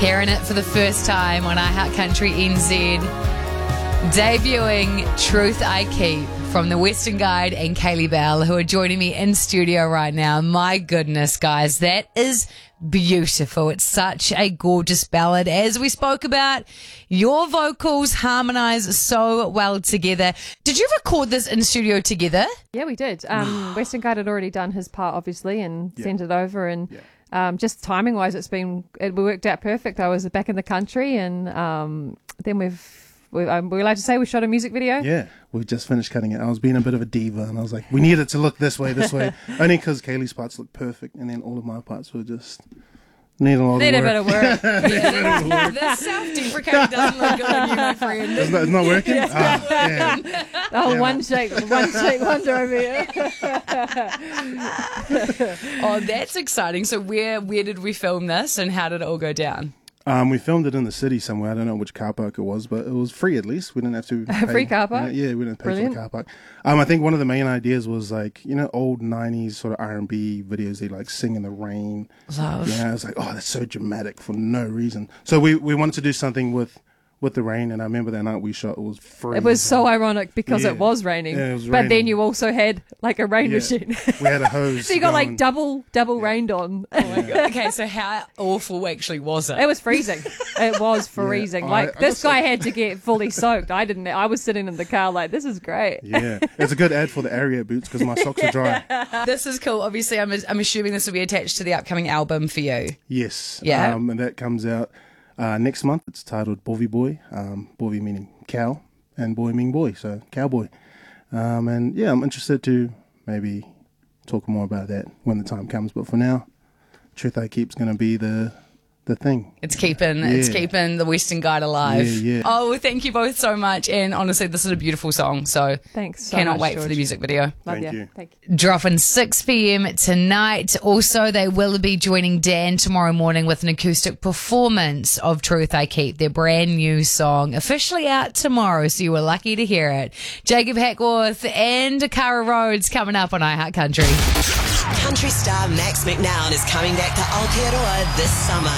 Hearing it for the first time on iHeart Country NZ. Debuting Truth I Keep from the Western Guide and Kaylee Bell, who are joining me in studio right now. My goodness, guys, that is beautiful. It's such a gorgeous ballad. As we spoke about, your vocals harmonise so well together. Did you record this in studio together? Yeah, we did. Western Guide had already done his part, obviously, and sent it over. And just timing-wise, it worked out perfect. I was back in the country, and then we're allowed to say we shot a music video? Yeah, we just finished cutting it. I was being a bit of a diva, and I was like, we need it to look this way. Only because Kaylee's parts look perfect, and then all of my parts were just need a lot of work. A bit of work. The self-deprecating doesn't look good on you, my friend. It's not working? One shake wonder over here. Oh, that's exciting. So where did we film this, and how did it all go down? We filmed it in the city somewhere. I don't know which car park it was, but it was free at least. We didn't have to pay. Free car park? Yeah, we didn't pay for the car park. I think one of the main ideas was old 90s sort of R&B videos. They sing in the rain. Love. Yeah, I was like, oh, that's so dramatic for no reason. So we wanted to do something with the rain, and I remember that night we shot, it was freezing. It was so ironic because it was raining. Yeah, it was but raining. then you also had a rain machine. We had a hose. So you got double rained on. Oh my God. Okay, so how awful actually was it? It was freezing. It was freezing. I This guy had to get fully soaked. I didn't. I was sitting in the car this is great. Yeah, it's a good ad for the Ariat boots because my socks are dry. This is cool. Obviously, I'm assuming this will be attached to the upcoming album for you. Yes. Yeah. And that comes out next month. It's titled Bovi Boy. Bovi meaning cow, and boy meaning boy, so cowboy. And yeah, I'm interested to maybe talk more about that when the time comes. But for now, Truth I Keep's going to be the thing. It's keeping the Western Guide alive. Yeah. Oh, well, thank you both so much. And honestly, this is a beautiful song. So Thanks so cannot much, wait George. for the music video. Love Thank you. you. Thank you. Dropping 6 p.m. tonight. Also, they will be joining Dan tomorrow morning with an acoustic performance of Truth I Keep, their brand new song, officially out tomorrow. So you were lucky to hear it. Jacob Hackworth and Cara Rhodes coming up on iHeart Country. Country star Max McNown is coming back to Aotearoa this summer.